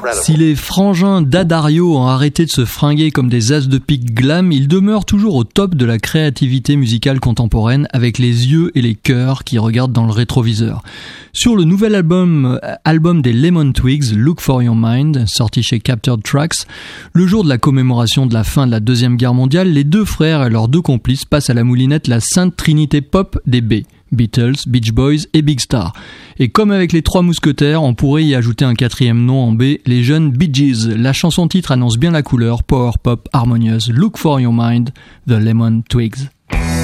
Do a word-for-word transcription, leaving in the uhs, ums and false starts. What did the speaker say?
Si les frangins d'Addario ont arrêté de se fringuer comme des as de pique glam, ils demeurent toujours au top de la créativité musicale contemporaine avec les yeux et les cœurs qui regardent dans le rétroviseur. Sur le nouvel album, album des Lemon Twigs, Look for Your Mind, sorti chez Captured Tracks, le jour de la commémoration de la fin de la Deuxième Guerre mondiale, les deux frères et leurs deux complices passent à la moulinette la sainte trinité pop des B. Beatles, Beach Boys et Big Star. Et comme avec les Trois Mousquetaires, on pourrait y ajouter un quatrième nom en B, les jeunes Bee Gees. La chanson titre annonce bien la couleur, power pop harmonieuse. Look for Your Mind, The Lemon Twigs.